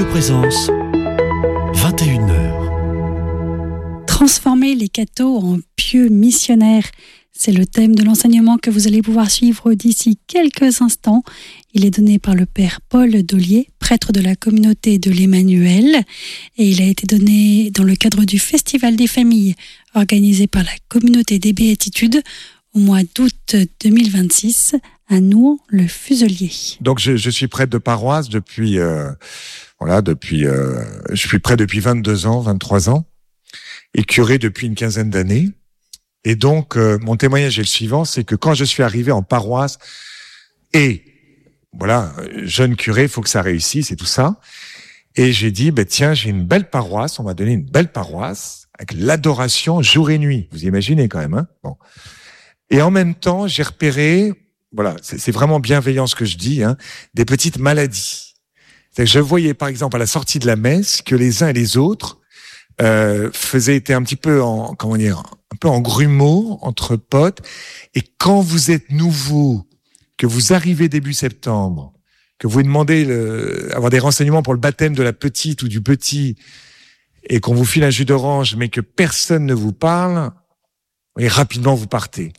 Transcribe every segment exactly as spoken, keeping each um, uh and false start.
Présence, vingt et une heures. Transformer les cathos en pieux missionnaires, c'est le thème de l'enseignement que vous allez pouvoir suivre d'ici quelques instants. Il est donné par le père Paul Dollier, prêtre de la communauté de l'Emmanuel, et il a été donné dans le cadre du Festival des familles organisé par la communauté des Béatitudes au mois d'août deux mille vingt-six à Nouan-le-Fuselier. Donc je, je suis prêtre de paroisse depuis euh, voilà depuis euh, je suis prêtre depuis vingt-deux ans, vingt-trois ans, et curé depuis une quinzaine d'années. Et donc euh, mon témoignage est le suivant, c'est que quand je suis arrivé en paroisse et voilà, jeune curé, il faut que ça réussisse et tout ça. Et j'ai dit, ben tiens, j'ai une belle paroisse, on m'a donné une belle paroisse avec l'adoration jour et nuit. Vous imaginez quand même, hein? Bon. Et en même temps, j'ai repéré, voilà, c'est, c'est vraiment bienveillant ce que je dis, hein, des petites maladies. C'est que je voyais, par exemple, à la sortie de la messe, que les uns et les autres euh, faisaient, étaient un petit peu en, comment dire, un peu en grumeaux entre potes. Et quand vous êtes nouveau, que vous arrivez début septembre, que vous demandez le, avoir des renseignements pour le baptême de la petite ou du petit, et qu'on vous file un jus d'orange, mais que personne ne vous parle, et rapidement vous partez.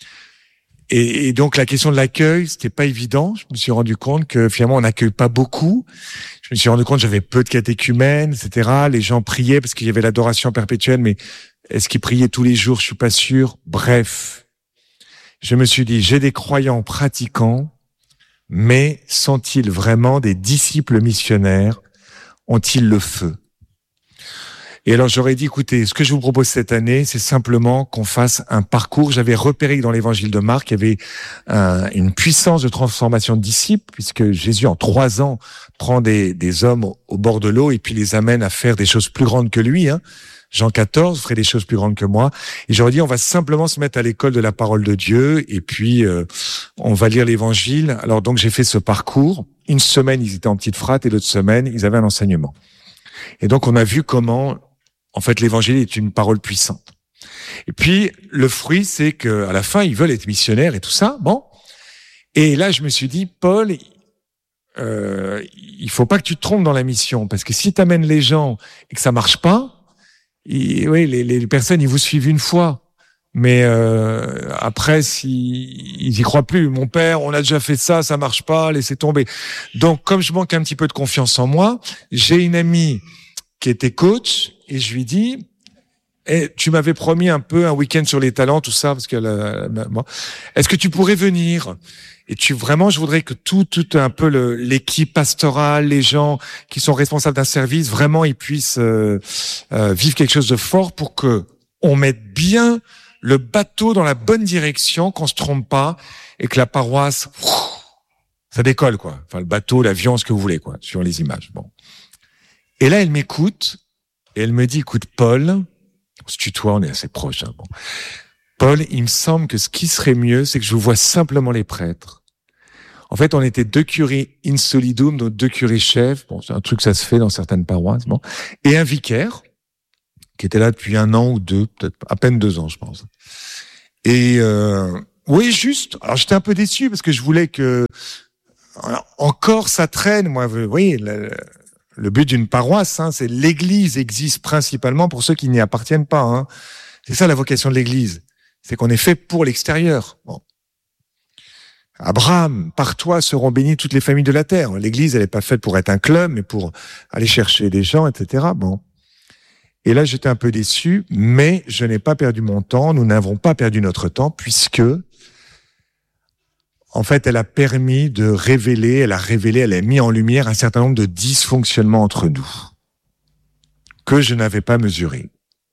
Et, et donc la question de l'accueil, c'était pas évident. Je me suis rendu compte que finalement on n'accueille pas beaucoup. Je me suis rendu compte que j'avais peu de catéchumènes, et cetera. Les gens priaient parce qu'il y avait l'adoration perpétuelle, mais est-ce qu'ils priaient tous les jours? Je suis pas sûr. Bref, je me suis dit, j'ai des croyants pratiquants, mais sont-ils vraiment des disciples missionnaires? Ont-ils le feu? Et alors j'aurais dit, écoutez, ce que je vous propose cette année, c'est simplement qu'on fasse un parcours. J'avais repéré que dans l'évangile de Marc, il y avait un, une puissance de transformation de disciples, puisque Jésus, en trois ans, prend des, des hommes au, au bord de l'eau et puis les amène à faire des choses plus grandes que lui, hein. Jean quatorze ferait des choses plus grandes que moi. Et j'aurais dit, on va simplement se mettre à l'école de la parole de Dieu et puis euh, on va lire l'évangile. Alors donc j'ai fait ce parcours. Une semaine, ils étaient en petite frate et l'autre semaine, ils avaient un enseignement. Et donc on a vu comment, en fait, l'évangile est une parole puissante. Et puis le fruit, c'est que à la fin, ils veulent être missionnaires et tout ça. Bon. Et là, je me suis dit, Paul, euh, il faut pas que tu te trompes dans la mission, parce que si tu amènes les gens et que ça marche pas, Et, oui, les, les personnes, ils vous suivent une fois, mais euh, après, si ils y croient plus. Mon père, on a déjà fait ça, ça marche pas, laissez tomber. Donc, comme je manque un petit peu de confiance en moi, j'ai une amie qui était coach et je lui dis, eh, tu m'avais promis un peu un week-end sur les talents, tout ça, parce que la, la, moi, est-ce que tu pourrais venir? Et tu vraiment, je voudrais que tout, tout un peu le, l'équipe pastorale, les gens qui sont responsables d'un service, vraiment, ils puissent euh, euh, vivre quelque chose de fort pour que on mette bien le bateau dans la bonne direction, qu'on se trompe pas et que la paroisse, ça décolle quoi. Enfin, le bateau, l'avion, ce que vous voulez quoi, sur les images. Bon. Et là, elle m'écoute et elle me dit, écoute, Paul, on se tutoie, on est assez proches. Hein, bon. Paul, il me semble que ce qui serait mieux, c'est que je vous vois simplement les prêtres. En fait, on était deux curés in solidum, donc deux curés chefs. Bon, c'est un truc, ça se fait dans certaines paroisses. Bon. Et un vicaire, qui était là depuis un an ou deux, peut-être à peine deux ans, je pense. Et euh, oui, juste. Alors, j'étais un peu déçu parce que je voulais que... Alors, encore, ça traîne. Moi, vous voyez, le, le but d'une paroisse, hein, c'est l'Église existe principalement pour ceux qui n'y appartiennent pas. Hein. C'est ça la vocation de l'Église. C'est qu'on est fait pour l'extérieur. Bon. Abraham, par toi seront bénies toutes les familles de la terre. L'église, elle n'est pas faite pour être un club, mais pour aller chercher des gens, et cetera. Bon. Et là, j'étais un peu déçu, mais je n'ai pas perdu mon temps. Nous n'avons pas perdu notre temps, puisque, en fait, elle a permis de révéler, elle a révélé, elle a mis en lumière un certain nombre de dysfonctionnements entre nous, que je n'avais pas mesurés.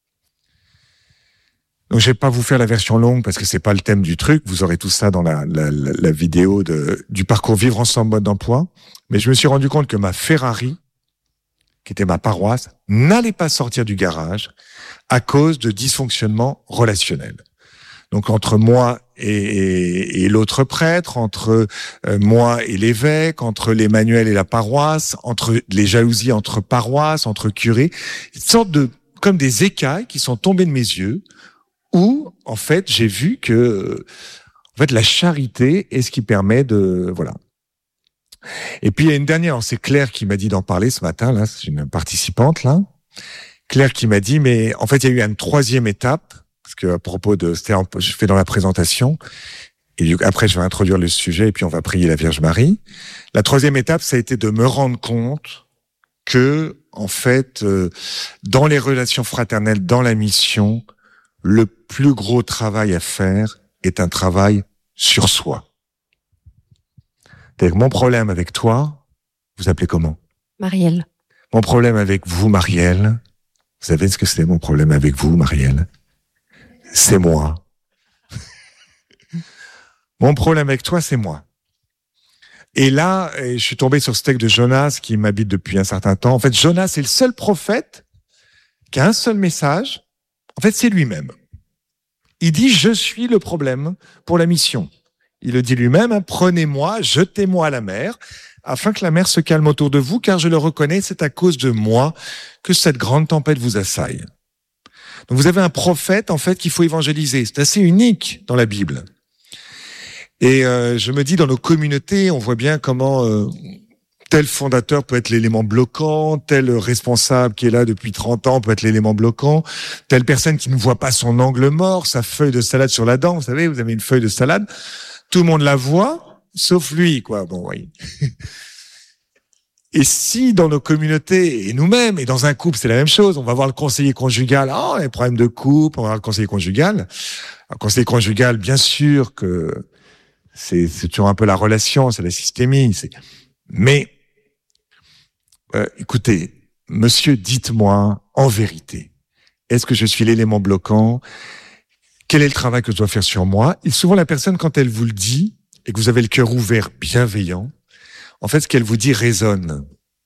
Donc, je vais pas vous faire la version longue parce que c'est pas le thème du truc. Vous aurez tout ça dans la, la, la, la vidéo de, du parcours Vivre ensemble mode d'emploi. Mais je me suis rendu compte que ma Ferrari, qui était ma paroisse, n'allait pas sortir du garage à cause de dysfonctionnements relationnels. Donc, entre moi et, et, et l'autre prêtre, entre euh, moi et l'évêque, entre l'Emmanuel et la paroisse, entre les jalousies entre paroisses, entre curés, une sorte de, comme des écailles qui sont tombées de mes yeux, où, en fait, j'ai vu que, en fait, la charité est ce qui permet de, voilà. Et puis il y a une dernière, c'est Claire qui m'a dit d'en parler ce matin, là, c'est une participante, là. Claire qui m'a dit, mais en fait, il y a eu une troisième étape, parce que à propos de, c'était, je fais dans la présentation, et après, je vais introduire le sujet, et puis on va prier la Vierge Marie. La troisième étape, ça a été de me rendre compte que, en fait, euh, dans les relations fraternelles, dans la mission, le plus gros travail à faire est un travail sur soi. C'est-à-dire que mon problème avec toi, vous appelez comment? Marielle. Mon problème avec vous, Marielle, vous savez ce que c'est mon problème avec vous, Marielle? C'est moi. Mon problème avec toi, c'est moi. Et là, je suis tombé sur ce texte de Jonas qui m'habite depuis un certain temps. En fait, Jonas est le seul prophète qui a un seul message. En fait, c'est lui-même. Il dit, je suis le problème pour la mission. Il le dit lui-même, hein, prenez-moi, jetez-moi à la mer, afin que la mer se calme autour de vous, car je le reconnais, c'est à cause de moi que cette grande tempête vous assaille. Donc vous avez un prophète, en fait, qu'il faut évangéliser. C'est assez unique dans la Bible. Et euh, je me dis, dans nos communautés, on voit bien comment euh, tel fondateur peut être l'élément bloquant, tel responsable qui est là depuis trente ans peut être l'élément bloquant, telle personne qui ne voit pas son angle mort, sa feuille de salade sur la dent. Vous savez, vous avez une feuille de salade, tout le monde la voit, sauf lui, quoi. Bon, oui. Et si dans nos communautés, et nous-mêmes, et dans un couple, c'est la même chose, on va voir le conseiller conjugal, ah, oh, les problèmes de couple, on va voir le conseiller conjugal. Le conseiller conjugal, bien sûr que c'est, c'est toujours un peu la relation, c'est la systémie, c'est... mais euh, écoutez, monsieur, dites-moi en vérité, est-ce que je suis l'élément bloquant? Quel est le travail que je dois faire sur moi? Et souvent, la personne, quand elle vous le dit, et que vous avez le cœur ouvert, bienveillant, en fait, ce qu'elle vous dit résonne.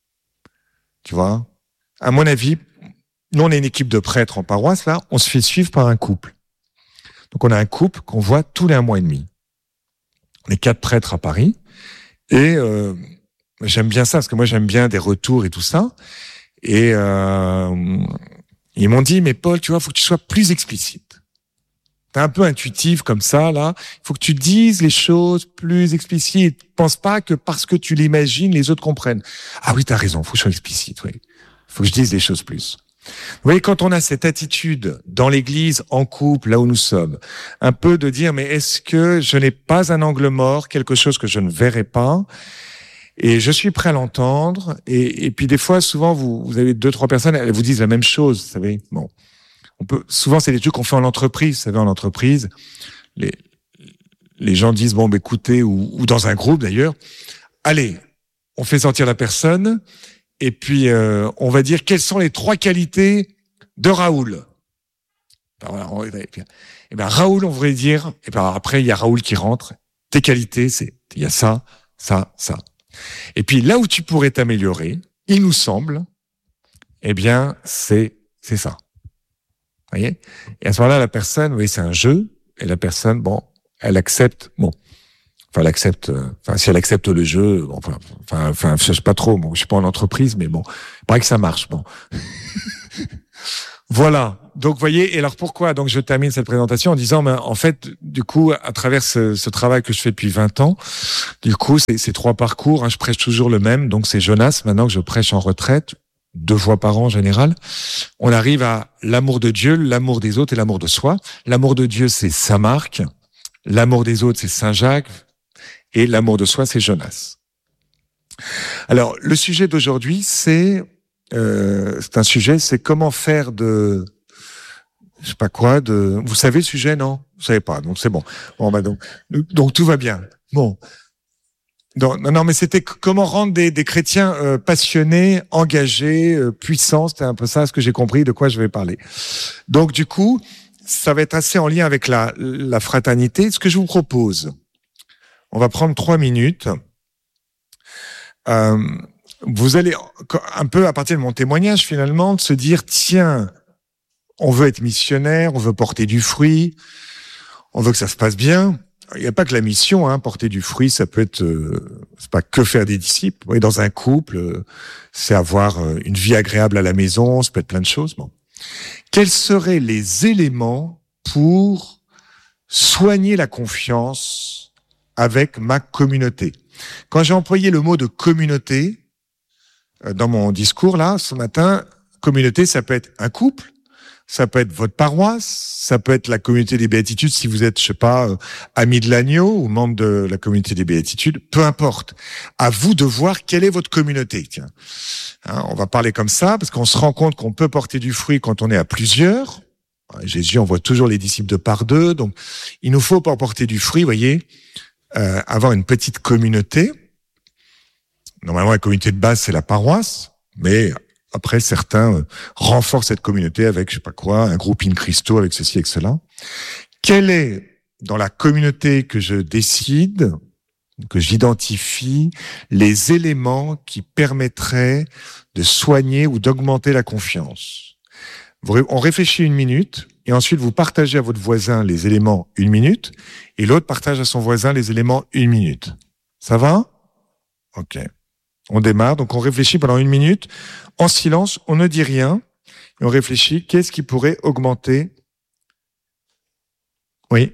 Tu vois? À mon avis, nous, on est une équipe de prêtres en paroisse, là, on se fait suivre par un couple. Donc, on a un couple qu'on voit tous les un mois et demi. On est quatre prêtres à Paris, et euh, j'aime bien ça, parce que moi, j'aime bien des retours et tout ça. Et euh, ils m'ont dit, mais Paul, tu vois, faut que tu sois plus explicite. T'es un peu intuitif comme ça, là. Il faut que tu dises les choses plus explicites. Pense pas que parce que tu l'imagines, les autres comprennent. Ah oui, t'as raison, faut que je sois explicite, oui. Faut que je dise les choses plus. Vous voyez, quand on a cette attitude dans l'église, en couple, là où nous sommes, un peu de dire, mais est-ce que je n'ai pas un angle mort, quelque chose que je ne verrai pas? Et je suis prêt à l'entendre. Et, et puis des fois, souvent, vous, vous avez deux, trois personnes, elles vous disent la même chose, vous savez. Bon. On peut, souvent, c'est des trucs qu'on fait en entreprise. Vous savez, en entreprise, les, les gens disent, bon, bah, écoutez, ou, ou dans un groupe d'ailleurs, allez, on fait sortir la personne, et puis euh, on va dire quelles sont les trois qualités de Raoul. Ben, voilà, on, et, puis, et ben Raoul, on voudrait dire, et ben après il y a Raoul qui rentre. Tes qualités, c'est il y a ça, ça, ça. Et puis là où tu pourrais t'améliorer, il nous semble, eh bien c'est c'est ça. Vous voyez? Et à ce moment-là, la personne, oui, c'est un jeu, et la personne, bon, elle accepte, bon, enfin, elle accepte, euh, enfin, si elle accepte le jeu, bon, enfin, enfin, enfin, je sais pas trop, bon, je suis pas en entreprise, mais bon, il paraît que ça marche, bon. Voilà. Donc, vous voyez, et alors pourquoi? Donc, je termine cette présentation en disant, ben, en fait, du coup, à travers ce, ce travail que je fais depuis vingt ans, du coup, c'est, c'est trois parcours, hein, je prêche toujours le même, donc c'est Jonas, maintenant que je prêche en retraite, deux fois par an en général, on arrive à l'amour de Dieu, l'amour des autres et l'amour de soi. L'amour de Dieu, c'est Saint Marc. L'amour des autres, c'est Saint Jacques. Et l'amour de soi, c'est Jonas. Alors, le sujet d'aujourd'hui, c'est, euh, c'est un sujet, c'est comment faire de, je sais pas quoi, de, vous savez le sujet, non? Vous savez pas, donc c'est bon. Bon, bah donc, donc tout va bien. Bon. Non, non, mais c'était comment rendre des, des chrétiens euh, passionnés, engagés, euh, puissants. C'était un peu ça, ce que j'ai compris de quoi je vais parler. Donc, du coup, ça va être assez en lien avec la, la fraternité. Ce que je vous propose, on va prendre trois minutes. Euh, vous allez un peu, à partir de mon témoignage, finalement, de se dire, tiens, on veut être missionnaire, on veut porter du fruit, on veut que ça se passe bien. Il n'y a pas que la mission, hein, porter du fruit, ça peut être, euh, c'est pas que faire des disciples. Oui, dans un couple, euh, c'est avoir euh, une vie agréable à la maison, ça peut être plein de choses. Bon. Quels seraient les éléments pour soigner la confiance avec ma communauté. Quand j'ai employé le mot de communauté euh, dans mon discours là ce matin, communauté, ça peut être un couple, ça peut être votre paroisse, ça peut être la communauté des béatitudes si vous êtes, je sais pas, euh, ami de l'agneau ou membre de la communauté des béatitudes, peu importe. À vous de voir quelle est votre communauté. Tiens, hein, on va parler comme ça parce qu'on se rend compte qu'on peut porter du fruit quand on est à plusieurs. Jésus envoie toujours les disciples de par deux, donc il nous faut pour porter du fruit, vous voyez, euh, avoir une petite communauté. Normalement, la communauté de base, c'est la paroisse, mais après, certains euh, renforcent cette communauté avec, je sais pas quoi, un groupe in Christo, avec ceci, avec cela. Quel est, dans la communauté que je décide, que j'identifie, les éléments qui permettraient de soigner ou d'augmenter la confiance? On réfléchit une minute et ensuite vous partagez à votre voisin les éléments une minute et l'autre partage à son voisin les éléments une minute. Ça va? Ok. On démarre, donc on réfléchit pendant une minute. En silence, on ne dit rien et on réfléchit. Qu'est-ce qui pourrait augmenter? Oui.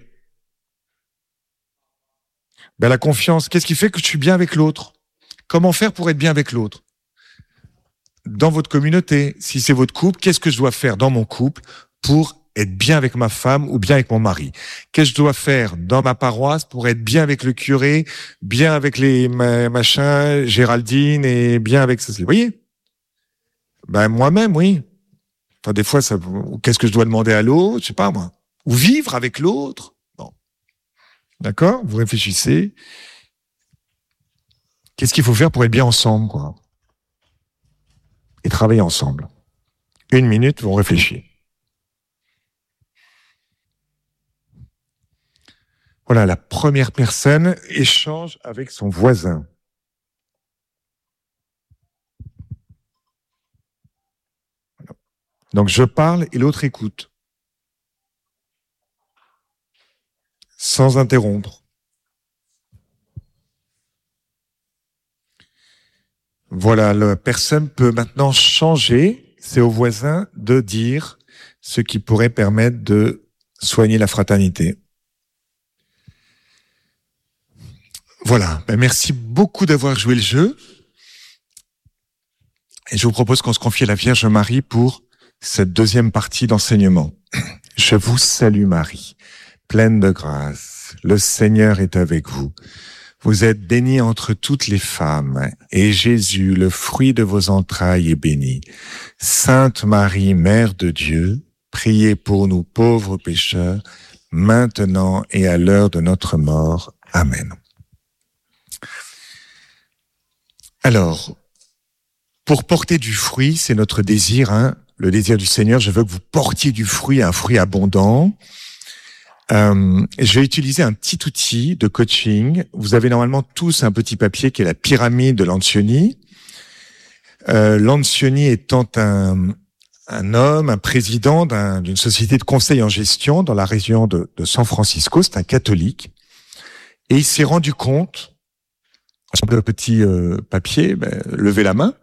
Ben, la confiance. Qu'est-ce qui fait que je suis bien avec l'autre? Comment faire pour être bien avec l'autre? Dans votre communauté, si c'est votre couple, qu'est-ce que je dois faire dans mon couple pour être bien avec ma femme ou bien avec mon mari? Qu'est-ce que je dois faire dans ma paroisse pour être bien avec le curé, bien avec les machins, Géraldine et bien avec ceci? Vous voyez? Ben, moi-même, oui. Enfin, des fois, ça, qu'est-ce que je dois demander à l'autre? Je sais pas, moi. Ou vivre avec l'autre? Bon. D'accord? Vous réfléchissez. Qu'est-ce qu'il faut faire pour être bien ensemble, quoi? Et travailler ensemble. Une minute, on réfléchit. Voilà, la première personne échange avec son voisin. Donc je parle et l'autre écoute. Sans interrompre. Voilà, la personne peut maintenant changer, c'est au voisin de dire ce qui pourrait permettre de soigner la fraternité. Voilà, ben merci beaucoup d'avoir joué le jeu. Et je vous propose qu'on se confie à la Vierge Marie pour cette deuxième partie d'enseignement. Je vous salue Marie, pleine de grâce, le Seigneur est avec vous. Vous êtes bénie entre toutes les femmes, et Jésus, le fruit de vos entrailles, est béni. Sainte Marie, Mère de Dieu, priez pour nous pauvres pécheurs, maintenant et à l'heure de notre mort. Amen. Alors, pour porter du fruit, c'est notre désir, hein, le désir du Seigneur. Je veux que vous portiez du fruit, un fruit abondant. Euh, je vais utiliser un petit outil de coaching. Vous avez normalement tous un petit papier qui est la pyramide de Lancioni. Euh, Lancioni étant un, un homme, un président d'un, d'une société de conseil en gestion dans la région de, de San Francisco, c'est un catholique. Et il s'est rendu compte, sur le petit euh, papier, ben, levez la main.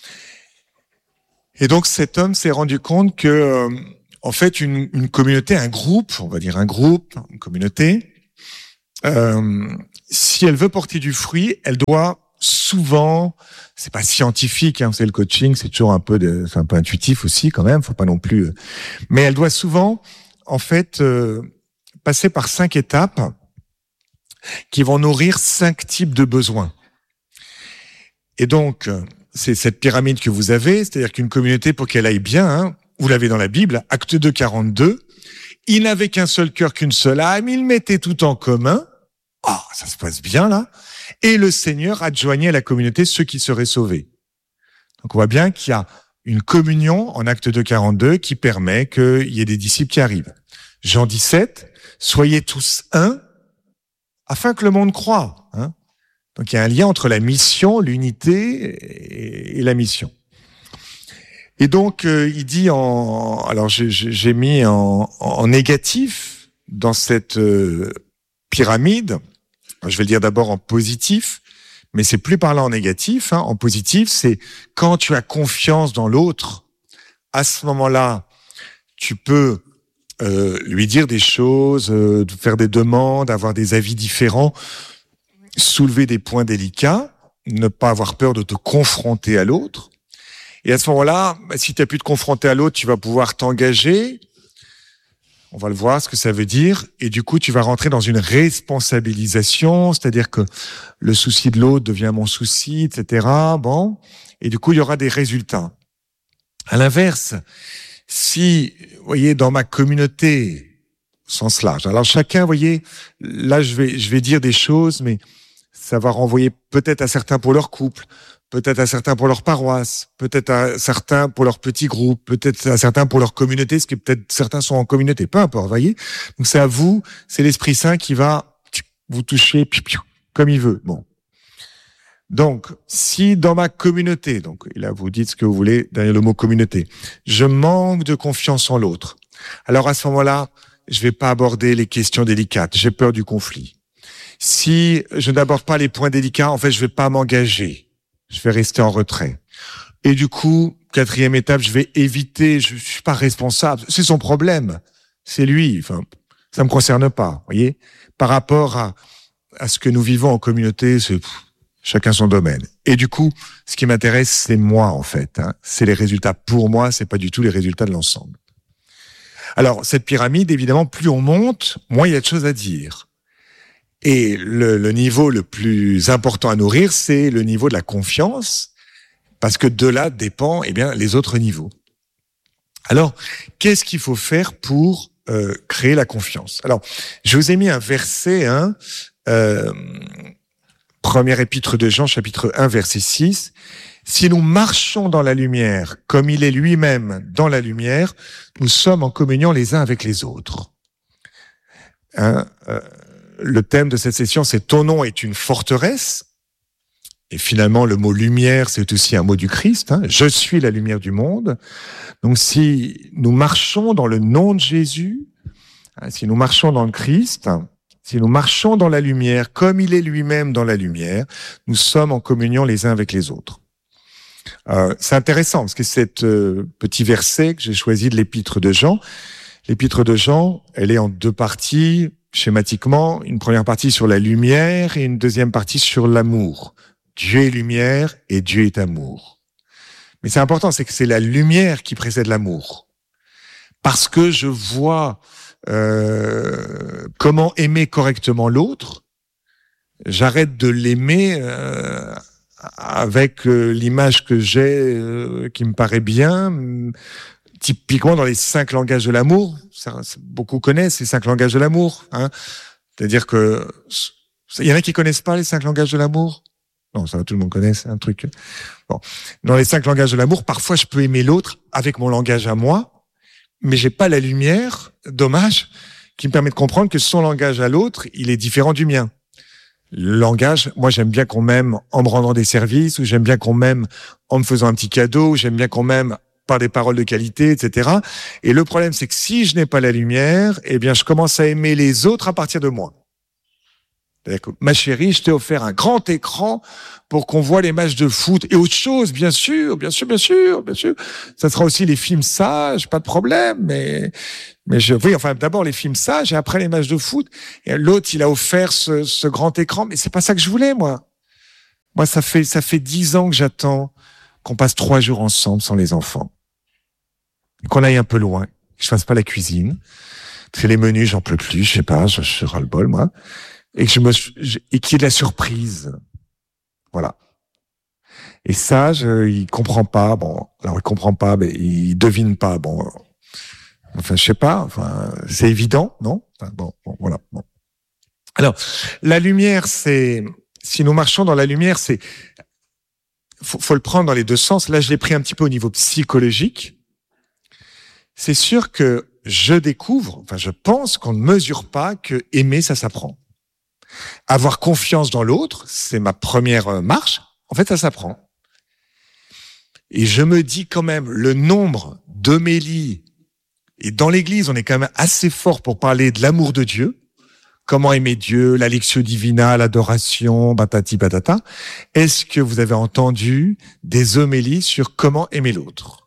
Et donc cet homme s'est rendu compte que... Euh, En fait, une, une communauté, un groupe, on va dire un groupe, une communauté, euh, si elle veut porter du fruit, elle doit souvent, c'est pas scientifique, hein, c'est le coaching, c'est toujours un peu, de, c'est un peu intuitif aussi quand même, faut pas non plus, mais elle doit souvent, en fait, euh, passer par cinq étapes qui vont nourrir cinq types de besoins. Et donc, c'est cette pyramide que vous avez, c'est-à-dire qu'une communauté, pour qu'elle aille bien, hein, vous l'avez dans la Bible, Acte deux, quarante-deux. Ils n'avaient qu'un seul cœur, qu'une seule âme. Ils mettaient tout en commun. Ah, oh, ça se passe bien, là. Et le Seigneur adjoignait à la communauté ceux qui seraient sauvés. Donc, on voit bien qu'il y a une communion en Acte deux, quarante-deux qui permet qu'il y ait des disciples qui arrivent. Jean dix-sept, soyez tous un, afin que le monde croie. Hein. Donc, il y a un lien entre la mission, l'unité et la mission. Et donc, euh, il dit en... Alors, j'ai, j'ai mis en, en négatif dans cette euh, pyramide. Je vais le dire d'abord en positif, mais c'est plus parlant en négatif. Hein. En positif, c'est quand tu as confiance dans l'autre, à ce moment-là, tu peux euh, lui dire des choses, euh, faire des demandes, avoir des avis différents. soulever des points délicats, ne pas avoir peur de te confronter à l'autre. Et à ce moment-là, bah, si tu as pu te confronter à l'autre, tu vas pouvoir t'engager. On va le voir, ce que ça veut dire. Et du coup, tu vas rentrer dans une responsabilisation, c'est-à-dire que le souci de l'autre devient mon souci, et cetera. Bon. Et du coup, il y aura des résultats. À l'inverse, si, vous voyez, dans ma communauté, au sens large, alors chacun, vous voyez, là, je vais, je vais dire des choses, mais ça va renvoyer peut-être à certains pour leur couple, peut-être à certains pour leur paroisse, peut-être à certains pour leur petit groupe, peut-être à certains pour leur communauté, parce que peut-être certains sont en communauté, peu importe, voyez. Donc c'est à vous, c'est l'Esprit Saint qui va vous toucher comme il veut. Bon. Donc, si dans ma communauté, donc et là vous dites ce que vous voulez derrière le mot communauté, je manque de confiance en l'autre, alors à ce moment-là, je vais pas aborder les questions délicates, j'ai peur du conflit. Si je n'aborde pas les points délicats, en fait, je vais pas m'engager. Je vais rester en retrait. Et du coup, quatrième étape, je vais éviter, je suis pas responsable. C'est son problème. C'est lui. Enfin, ça me concerne pas. Vous voyez? Par rapport à, à ce que nous vivons en communauté, c'est pff, chacun son domaine. Et du coup, ce qui m'intéresse, c'est moi, en fait, hein. C'est les résultats pour moi, c'est pas du tout les résultats de l'ensemble. Alors, cette pyramide, évidemment, plus on monte, moins il y a de choses à dire. Et le, le niveau le plus important à nourrir, c'est le niveau de la confiance, parce que de là dépend, eh bien, les autres niveaux. Alors, qu'est-ce qu'il faut faire pour euh, créer la confiance? Alors, je vous ai mis un verset, hein, euh, première épître de Jean, chapitre un, verset six. Si nous marchons dans la lumière, comme il est lui-même dans la lumière, nous sommes en communion les uns avec les autres. Hein, euh, Le thème de cette session, c'est « Ton nom est une forteresse ». Et finalement, le mot « lumière », c'est aussi un mot du Christ. Hein. « Je suis la lumière du monde ». Donc, si nous marchons dans le nom de Jésus, hein, si nous marchons dans le Christ, si nous marchons dans la lumière, comme il est lui-même dans la lumière, nous sommes en communion les uns avec les autres. Euh, c'est intéressant, parce que cet euh, petit verset que j'ai choisi de l'épître de Jean, l'épître de Jean, elle est en deux parties, schématiquement, une première partie sur la lumière et une deuxième partie sur l'amour. Dieu est lumière et Dieu est amour. Mais c'est important, c'est que c'est la lumière qui précède l'amour. Parce que je vois euh, comment aimer correctement l'autre, j'arrête de l'aimer euh, avec euh, l'image que j'ai, euh, qui me paraît bien. Typiquement dans les cinq langages de l'amour, ça, beaucoup connaissent les cinq langages de l'amour. Hein. C'est-à-dire que il y en a qui connaissent pas les cinq langages de l'amour. Non, ça va, tout le monde connaît, c'est un truc. Bon, dans les cinq langages de l'amour, parfois je peux aimer l'autre avec mon langage à moi, mais j'ai pas la lumière, dommage, qui me permet de comprendre que son langage à l'autre, il est différent du mien. Le langage, moi j'aime bien qu'on m'aime en me rendant des services, ou j'aime bien qu'on m'aime en me faisant un petit cadeau, ou j'aime bien qu'on m'aime par des paroles de qualité, et cetera. Et le problème, c'est que si je n'ai pas la lumière, eh bien, je commence à aimer les autres à partir de moi. Ma chérie, je t'ai offert un grand écran pour qu'on voit les matchs de foot et autre chose, bien sûr, bien sûr, bien sûr, bien sûr. Ça sera aussi les films sages, pas de problème, mais, mais je, oui, enfin, d'abord les films sages et après les matchs de foot. Et l'autre, il a offert ce, ce grand écran, mais c'est pas ça que je voulais, moi. Moi, ça fait, ça fait dix ans que j'attends qu'on passe trois jours ensemble sans les enfants. Qu'on aille un peu loin, que je fasse pas la cuisine. Parce que les menus, j'en peux plus, je sais pas, je, je ras le bol, moi. Et que je me, je, et qu'il y ait de la surprise. Voilà. Et ça, je, il comprend pas, bon, alors il comprend pas, mais il devine pas, bon. Enfin, je sais pas, enfin, c'est évident, non? Enfin, bon, bon, voilà, bon. Alors, la lumière, c'est, si nous marchons dans la lumière, c'est, faut, faut le prendre dans les deux sens. Là, je l'ai pris un petit peu au niveau psychologique. C'est sûr que je découvre, enfin, je pense qu'on ne mesure pas que aimer, ça s'apprend. Avoir confiance dans l'autre, c'est ma première marche. En fait, ça s'apprend. Et je me dis quand même, le nombre d'homélies, et dans l'Église, on est quand même assez fort pour parler de l'amour de Dieu, comment aimer Dieu, la lectio divina, l'adoration, batati batata. Est-ce que vous avez entendu des homélies sur comment aimer l'autre?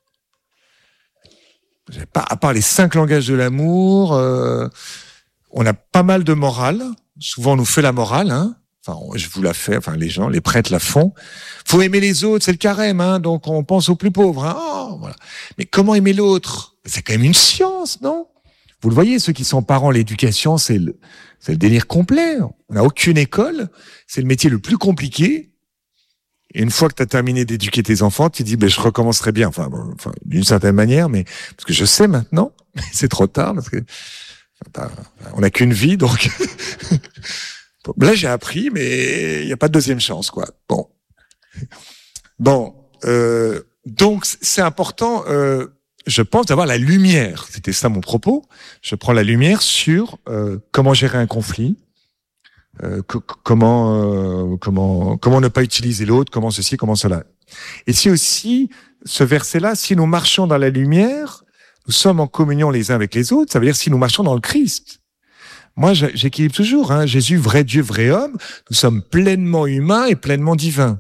Pas, à part les cinq langages de l'amour, euh, on a pas mal de morale. Souvent, on nous fait la morale, hein. Enfin, je vous la fais, enfin, les gens, les prêtres la font. Faut aimer les autres, c'est le carême, hein, donc on pense aux plus pauvres, hein. Oh, voilà. Mais comment aimer l'autre? C'est quand même une science, non? Vous le voyez, ceux qui sont parents, l'éducation, c'est le, c'est le délire complet. On n'a aucune école. C'est le métier le plus compliqué. Et une fois que tu as terminé d'éduquer tes enfants, tu dis, ben, je recommencerai bien. Enfin, bon, enfin, d'une certaine manière, mais, parce que je sais maintenant, mais c'est trop tard, parce que, enfin, on n'a qu'une vie, donc, là, j'ai appris, mais il n'y a pas de deuxième chance, quoi. Bon. Bon, euh, donc, c'est important, euh, je pense, d'avoir la lumière. C'était ça mon propos. Je prends la lumière sur euh, comment gérer un conflit, euh, que, comment, euh, comment, comment ne pas utiliser l'autre, comment ceci, comment cela. Et si aussi, ce verset-là, si nous marchons dans la lumière, nous sommes en communion les uns avec les autres, ça veut dire si nous marchons dans le Christ. Moi, j'équilibre toujours, hein. Jésus, vrai Dieu, vrai homme, nous sommes pleinement humains et pleinement divins.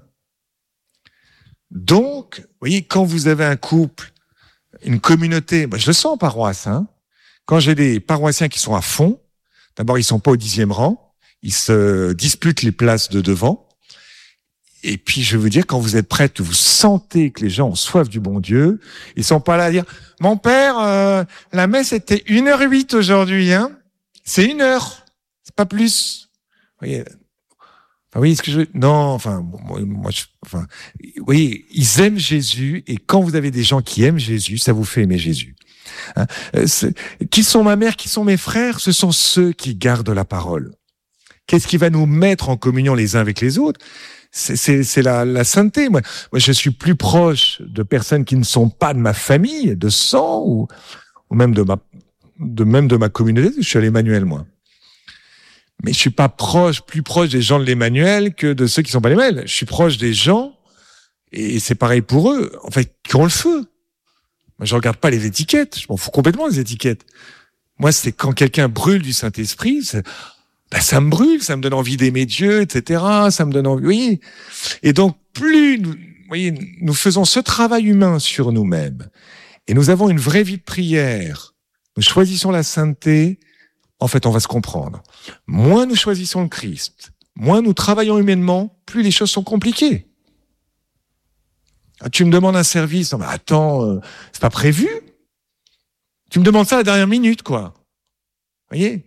Donc, vous voyez, quand vous avez un couple, une communauté, moi je le sens en paroisse, hein. Quand j'ai des paroissiens qui sont à fond, d'abord ils sont pas au dixième rang, ils se disputent les places de devant. Et puis je veux dire, quand vous êtes prêts, vous sentez que les gens ont soif du bon Dieu, ils sont pas là à dire « Mon père, euh, la messe était une heure huit aujourd'hui, hein. C'est une heure, c'est pas plus. » Vous voyez, enfin, oui, ce que je veux... Non, enfin, moi, moi je... enfin, oui, ils aiment Jésus, et quand vous avez des gens qui aiment Jésus, ça vous fait aimer Jésus. Hein, qui sont ma mère, qui sont mes frères? Ce sont ceux qui gardent la parole. Qu'est-ce qui va nous mettre en communion les uns avec les autres? C'est, c'est, c'est la, la sainteté. Moi, moi, je suis plus proche de personnes qui ne sont pas de ma famille, de sang, ou, ou même de ma, de même de ma communauté. Je suis à l'Emmanuel, moi. Mais je suis pas proche, plus proche des gens de l'Emmanuel que de ceux qui sont pas l'Emmanuel. Je suis proche des gens, et c'est pareil pour eux, en fait, qui ont le feu. Moi, je regarde pas les étiquettes. Je m'en fous complètement des étiquettes. Moi, c'est quand quelqu'un brûle du Saint-Esprit, c'est, ben, ça me brûle, ça me donne envie d'aimer Dieu, et cetera. Ça me donne envie, vous voyez. Et donc, plus nous, vous voyez, nous faisons ce travail humain sur nous-mêmes, et nous avons une vraie vie de prière, nous choisissons la sainteté, en fait, on va se comprendre. Moins nous choisissons le Christ, moins nous travaillons humainement, plus les choses sont compliquées. Tu me demandes un service, non mais attends, euh, c'est pas prévu. Tu me demandes ça à la dernière minute, quoi. Vous voyez,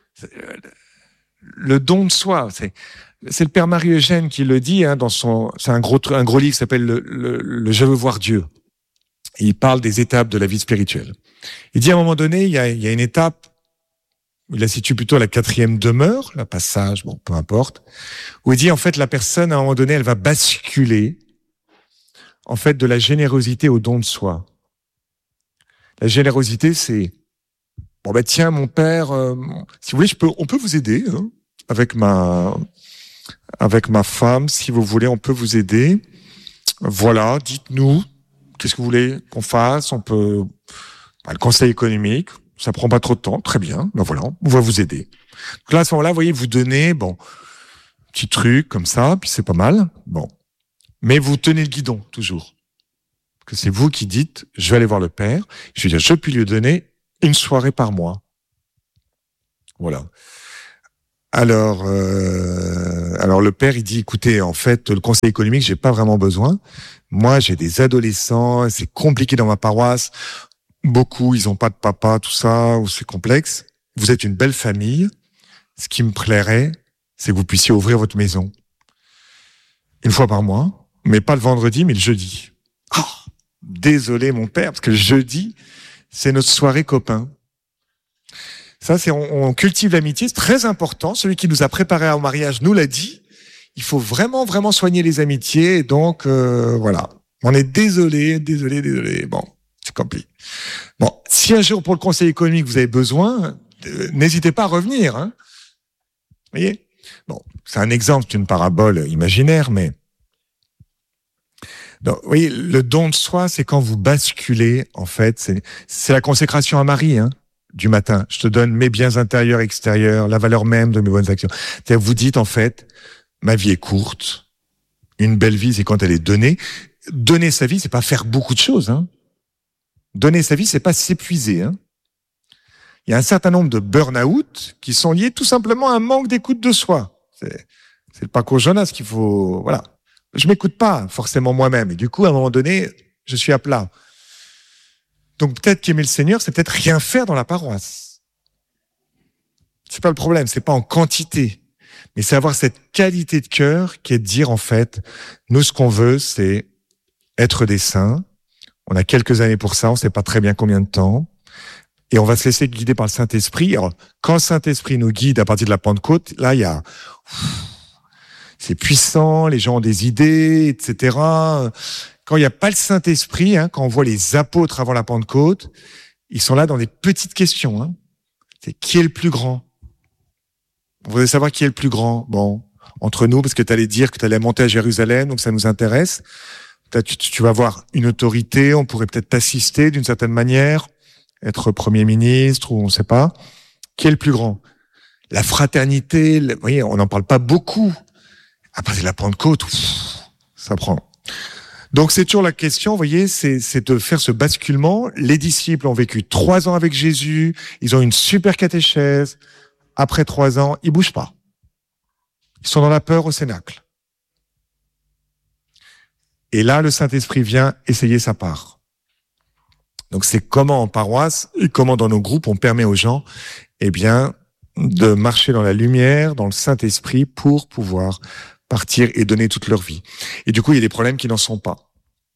le don de soi, c'est, c'est le père Marie-Eugène qui le dit, hein, dans son, c'est un gros, un gros livre qui s'appelle le, le, le Je veux voir Dieu. Et il parle des étapes de la vie spirituelle. Il dit à un moment donné, il y a, il y a une étape, il la situe plutôt à la quatrième demeure, la passage, bon, peu importe, où il dit en fait la personne à un moment donné, elle va basculer en fait de la générosité au don de soi. La générosité, c'est bon ben tiens mon père, euh, si vous voulez, je peux, on peut vous aider hein, avec ma avec ma femme, si vous voulez, on peut vous aider. Voilà, dites-nous qu'est-ce que vous voulez qu'on fasse. On peut ben, le conseil économique, ça prend pas trop de temps, très bien. Ben voilà, on va vous aider. Donc là à ce moment-là, vous voyez, vous donnez bon petit truc comme ça, puis c'est pas mal. Bon. Mais vous tenez le guidon, toujours. Que c'est vous qui dites, je vais aller voir le père, je vais dire, je puis lui donner une soirée par mois. Voilà. Alors, euh, alors le père, il dit, écoutez, en fait, le conseil économique, j'ai pas vraiment besoin. Moi, j'ai des adolescents, c'est compliqué dans ma paroisse. Beaucoup, ils ont pas de papa, tout ça, ou c'est complexe. Vous êtes une belle famille. Ce qui me plairait, c'est que vous puissiez ouvrir votre maison. Une fois par mois. Mais pas le vendredi, mais le jeudi. Oh, désolé mon père, parce que le jeudi, c'est notre soirée copain. Ça, c'est on, on cultive l'amitié, c'est très important. Celui qui nous a préparé au mariage nous l'a dit. Il faut vraiment, vraiment soigner les amitiés. Et donc, euh, voilà. On est désolé, désolé, désolé. Bon, c'est compliqué. Bon, si un jour pour le conseil économique vous avez besoin, euh, n'hésitez pas à revenir. Hein. Vous voyez ? Bon, c'est un exemple, c'est une parabole imaginaire, mais donc, vous voyez, le don de soi, c'est quand vous basculez, en fait, c'est, c'est la consécration à Marie, hein, du matin. Je te donne mes biens intérieurs, extérieurs, la valeur même de mes bonnes actions. C'est-à-dire, vous dites, en fait, ma vie est courte. Une belle vie, c'est quand elle est donnée. Donner sa vie, c'est pas faire beaucoup de choses, hein. Donner sa vie, c'est pas s'épuiser, hein. Il y a un certain nombre de burn-out qui sont liés tout simplement à un manque d'écoute de soi. C'est, C'est le parcours Jonas qu'il faut, voilà. Je m'écoute pas forcément moi-même. Et du coup, à un moment donné, je suis à plat. Donc peut-être qu'aimer le Seigneur, c'est peut-être rien faire dans la paroisse. C'est pas le problème, c'est pas en quantité. Mais c'est avoir cette qualité de cœur qui est de dire, en fait, nous, ce qu'on veut, c'est être des saints. On a quelques années pour ça, on sait pas très bien combien de temps. Et on va se laisser guider par le Saint-Esprit. Alors, quand le Saint-Esprit nous guide à partir de la Pentecôte, là, il y a... C'est puissant, les gens ont des idées, et cetera. Quand il n'y a pas le Saint-Esprit, hein, quand on voit les apôtres avant la Pentecôte, ils sont là dans des petites questions. Hein. C'est qui est le plus grand? Vous voulez savoir qui est le plus grand? Bon, entre nous, parce que tu allais dire que tu allais monter à Jérusalem, donc ça nous intéresse. Tu, tu vas avoir une autorité, on pourrait peut-être t'assister d'une certaine manière, être Premier ministre ou on ne sait pas. Qui est le plus grand? La fraternité, le, vous voyez, on n'en parle pas beaucoup. Après, c'est la Pentecôte, ouf, ça prend. Donc, c'est toujours la question, vous voyez, c'est, c'est de faire ce basculement. Les disciples ont vécu trois ans avec Jésus, ils ont une super catéchèse. Après trois ans, ils bougent pas. Ils sont dans la peur au cénacle. Et là, le Saint-Esprit vient essayer sa part. Donc, c'est comment en paroisse et comment dans nos groupes, on permet aux gens, eh bien, de marcher dans la lumière, dans le Saint-Esprit pour pouvoir partir et donner toute leur vie. Et du coup, il y a des problèmes qui n'en sont pas.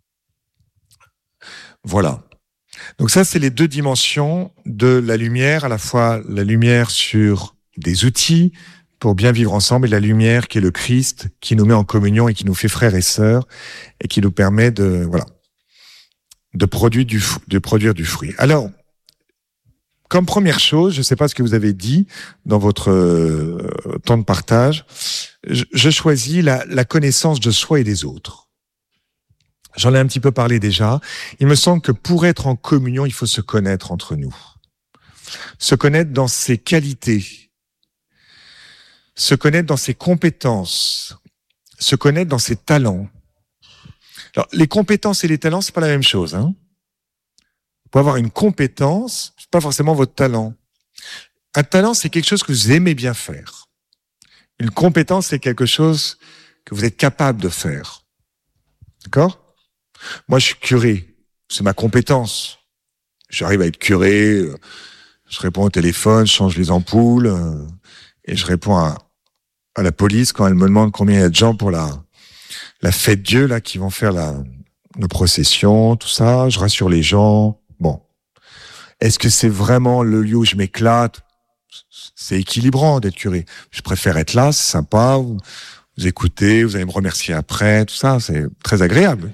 Voilà. Donc ça, c'est les deux dimensions de la lumière, à la fois la lumière sur des outils pour bien vivre ensemble et la lumière qui est le Christ, qui nous met en communion et qui nous fait frères et sœurs et qui nous permet de, voilà, de produire du, de produire du fruit. Alors, comme première chose, je ne sais pas ce que vous avez dit dans votre euh, temps de partage, je, je choisis la, la connaissance de soi et des autres. J'en ai un petit peu parlé déjà. Il me semble que pour être en communion, il faut se connaître entre nous. Se connaître dans ses qualités, se connaître dans ses compétences, se connaître dans ses talents. Alors, les compétences et les talents, c'est pas la même chose, hein. Pour avoir une compétence, c'est pas forcément votre talent. Un talent, c'est quelque chose que vous aimez bien faire. Une compétence, c'est quelque chose que vous êtes capable de faire. D'accord? Moi, je suis curé. C'est ma compétence. J'arrive à être curé. Je réponds au téléphone, je change les ampoules, euh, et je réponds à, à la police quand elle me demande combien il y a de gens pour la, la fête Dieu, là, qui vont faire la, nos processions, tout ça. Je rassure les gens. Bon. Est-ce que c'est vraiment le lieu où je m'éclate? C'est équilibrant d'être curé. Je préfère être là, c'est sympa. Vous, vous écoutez, vous allez me remercier après, tout ça, c'est très agréable.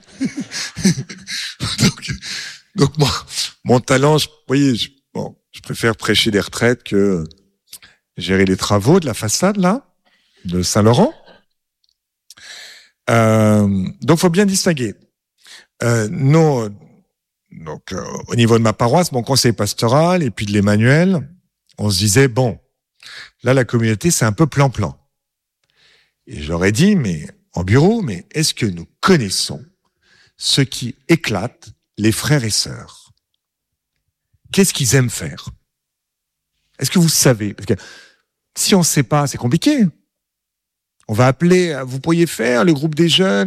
donc, donc moi, mon talent, je, vous voyez, je, bon, je préfère prêcher des retraites que gérer les travaux de la façade, là, de Saint-Laurent. Euh, donc, faut bien distinguer. Euh, nos, donc, euh, au niveau de ma paroisse, mon conseil pastoral et puis de l'Emmanuel, on se disait, bon, là, la communauté, c'est un peu plan-plan. Et j'aurais dit, mais en bureau, mais est-ce que nous connaissons ce qui éclate les frères et sœurs? Qu'est-ce qu'ils aiment faire? Est-ce que vous savez? Parce que si on ne sait pas, c'est compliqué. On va appeler, vous pourriez faire le groupe des jeunes,